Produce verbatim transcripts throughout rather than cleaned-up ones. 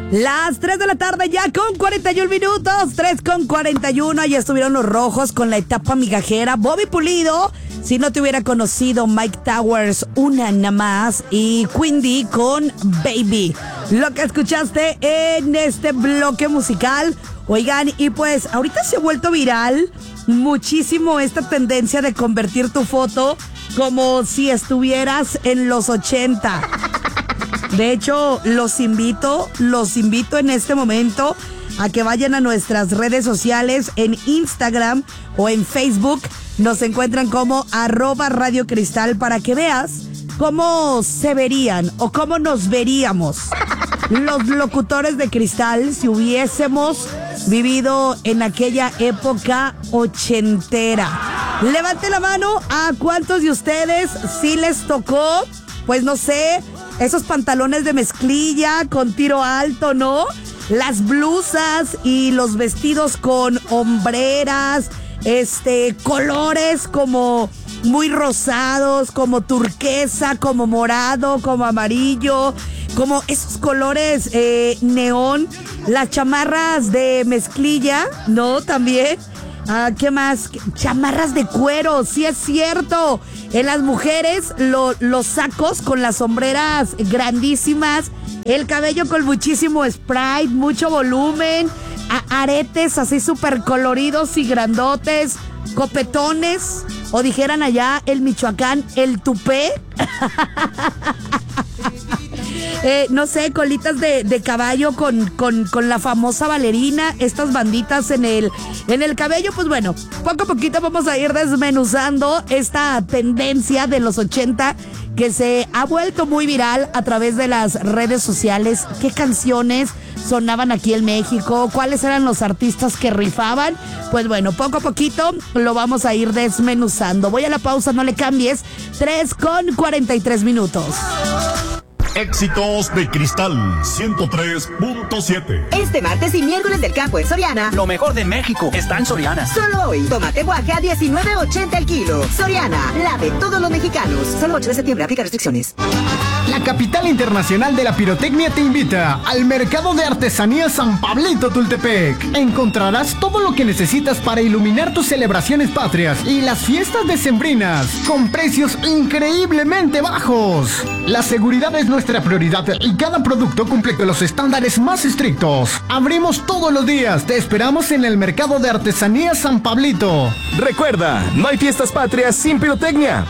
Las tres de la tarde ya con cuarenta y un minutos, tres con cuarenta y uno, ya estuvieron los rojos con la etapa migajera, Bobby Pulido, si no te hubiera conocido, Mike Towers, una nada más, y Quindy con Baby. Lo que escuchaste en este bloque musical, oigan, y pues ahorita se ha vuelto viral muchísimo esta tendencia de convertir tu foto como si estuvieras en los ochenta. De hecho, los invito, los invito en este momento a que vayan a nuestras redes sociales en Instagram o en Facebook. Nos encuentran como arroba Radio Cristal para que veas cómo se verían o cómo nos veríamos los locutores de Cristal si hubiésemos vivido en aquella época ochentera. Levante la mano a cuántos de ustedes sí les tocó, pues no sé, esos pantalones de mezclilla con tiro alto, ¿no? Las blusas y los vestidos con hombreras, este, colores como muy rosados, como turquesa, como morado, como amarillo, como esos colores eh, neón, las chamarras de mezclilla, ¿no? También. Ah, ¿qué más? Chamarras de cuero, sí es cierto. En las mujeres, lo, los sacos con las sombreras grandísimas, el cabello con muchísimo Sprite, mucho volumen, a, aretes así súper coloridos y grandotes, copetones, o dijeran allá el Michoacán, el tupé. Eh, no sé, colitas de, de caballo con, con, con la famosa bailarina, estas banditas en el, en el cabello. Pues bueno, poco a poquito vamos a ir desmenuzando esta tendencia de los ochenta que se ha vuelto muy viral a través de las redes sociales. ¿Qué canciones sonaban aquí en México? ¿Cuáles eran los artistas que rifaban? Pues bueno, poco a poquito lo vamos a ir desmenuzando. Voy a la pausa, no le cambies. tres con cuarenta y tres minutos. Éxitos de Cristal ciento tres punto siete. Este martes y miércoles del campo en Soriana, lo mejor de México está en Soriana. Solo hoy, tomate guaje a diecinueve ochenta el kilo. Soriana, la de todos los mexicanos. Solo ocho de septiembre, aplica restricciones. La capital internacional de la pirotecnia te invita al Mercado de Artesanía San Pablito Tultepec. Encontrarás todo lo que necesitas para iluminar tus celebraciones patrias y las fiestas decembrinas con precios increíblemente bajos. La seguridad es nuestra prioridad y cada producto cumple con los estándares más estrictos. Abrimos todos los días. Te esperamos en el Mercado de Artesanía San Pablito. Recuerda, no hay fiestas patrias sin pirotecnia.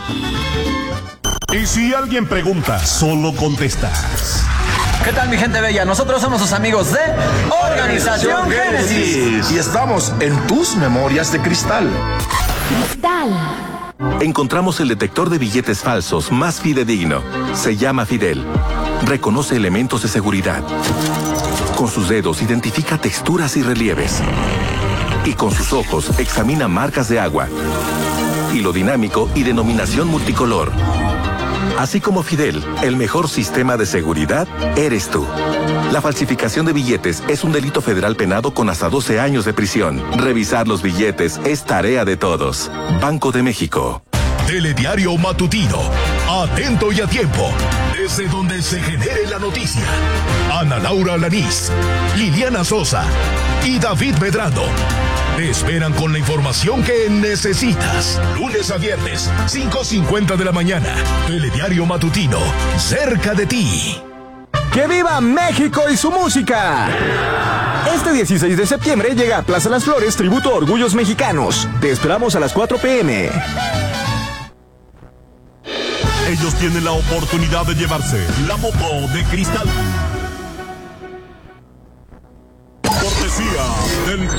Y si alguien pregunta, solo contestas. ¿Qué tal, mi gente bella? Nosotros somos sus amigos de Organización Génesis. Y estamos en tus memorias de cristal. Cristal. Encontramos el detector de billetes falsos más fidedigno. Se llama Fidel. Reconoce elementos de seguridad. Con sus dedos identifica texturas y relieves. Y con sus ojos examina marcas de agua. Hilo dinámico y denominación multicolor. Así como Fidel, el mejor sistema de seguridad eres tú. La falsificación de billetes es un delito federal penado con hasta doce años de prisión. Revisar los billetes es tarea de todos. Banco de México. Telediario Matutino. Atento y a tiempo. Desde donde se genere la noticia. Ana Laura Alanís, Liliana Sosa y David Medrano te esperan con la información que necesitas. Lunes a viernes, cinco cincuenta de la mañana. Telediario Matutino, cerca de ti. ¡Que viva México y su música! Este dieciséis de septiembre llega a Plaza Las Flores tributo a Orgullos Mexicanos. Te esperamos a las cuatro p.m. Ellos tienen la oportunidad de llevarse la moto de cristal. Cortesía del